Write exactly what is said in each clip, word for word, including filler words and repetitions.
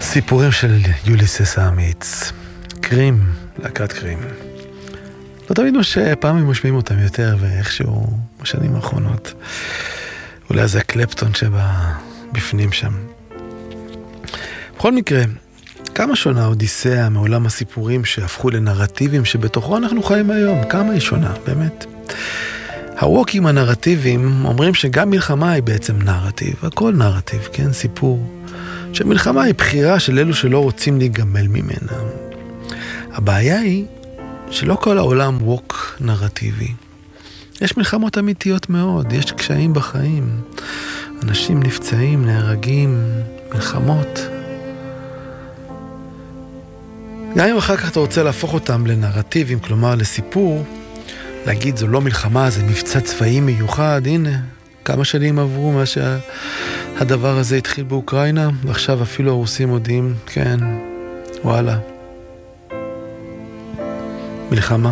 סיפורים של יוליסס האמיץ, קרים, להקת קרים. לא תמיד מה שפעמים משמיעים אותם יותר, ואיכשהו בשנים האחרונות, אולי זה הקלפטון שבה בפנים שם. בכל מקרה, כמה שונה אודיסאה מעולם הסיפורים שהפכו לנרטיבים שבתוכו אנחנו חיים היום? כמה היא שונה, באמת? הווקים הנרטיביים אומרים שגם מלחמה היא בעצם נרטיב, הכל נרטיב, כן? סיפור. שמלחמה היא בחירה של אלו שלא רוצים להיגמל ממנה. הבעיה היא שלא כל העולם ווק נרטיבי. יש מלחמות אמיתיות מאוד, יש קשיים בחיים. אנשים נפצעים, נהרגים, מלחמות. גם אם אחר כך אתה רוצה להפוך אותם לנרטיבים, כלומר לסיפור, להגיד זו לא מלחמה, זה מבצע צבאי מיוחד, הנה, כמה שנים עברו מה שהדבר הזה התחיל באוקראינה, ועכשיו אפילו הרוסים מודיעים, כן, וואלה, מלחמה.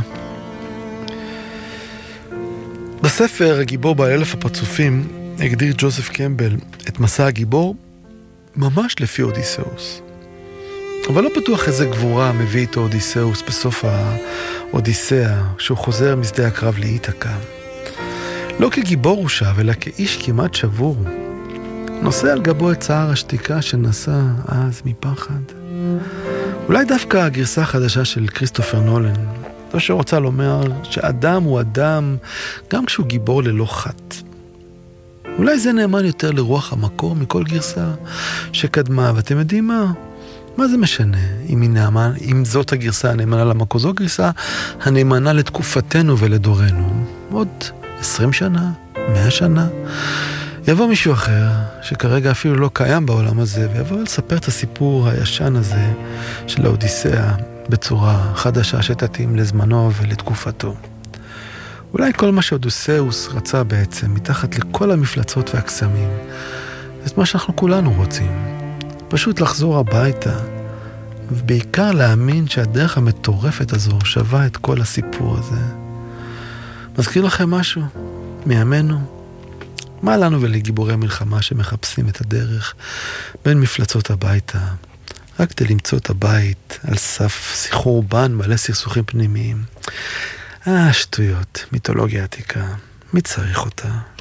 בספר הגיבור בעל אלף הפרצופים הגדיר ג'וזף קמבל את מסע הגיבור ממש לפי אודיסאוס. אבל לא בטוח איזה גבורה מביא איתו אודיסאוס בסוף האודיסאה, שהוא חוזר משדה הקרב לאיתקה. לא כגיבור הוא שב, אלא כאיש כמעט שבור. נושא על גבו את צער השתיקה שנסע אז מפחד. אולי דווקא הגרסה החדשה של כריסטופר נולן, זו שרוצה לומר שאדם הוא אדם גם כשהוא גיבור ללא חת. אולי זה נאמן יותר לרוח המקור מכל גרסה שקדמה, ואתם יודעים מה? מה זה משנה אם, היא נאמן, אם זאת הגרסה הנאמנה למקור, זו גרסה הנאמנה לתקופתנו ולדורנו. עוד עשרים שנה, מאה שנה, יבוא מישהו אחר שכרגע אפילו לא קיים בעולם הזה, ויבוא לספר את הסיפור הישן הזה של האודיסאה בצורה חדשה שתתאים לזמנו ולתקופתו. אולי כל מה שאודוסאוס רצה בעצם, מתחת לכל המפלצות והקסמים, זה מה שאנחנו כולנו רוצים. פשוט לחזור הביתה, ובעיקר להאמין שהדרך המטורפת הזו שווה את כל הסיפור הזה. מזכיר לכם משהו? מימינו? מה לנו ולגיבורי מלחמה שמחפשים את הדרך בין מפלצות הביתה, רק כדי למצוא את הבית על סף סחרור בן מלא סכסוכים פנימיים? אה, שטויות, מיתולוגיה עתיקה, מי צריך אותה?